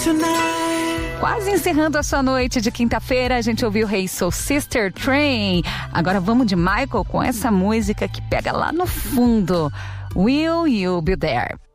Quase encerrando a sua noite de quinta-feira, a gente ouviu Hey Soul Sister Train. Agora vamos de Michael com essa música que pega lá no fundo. Will You Be There?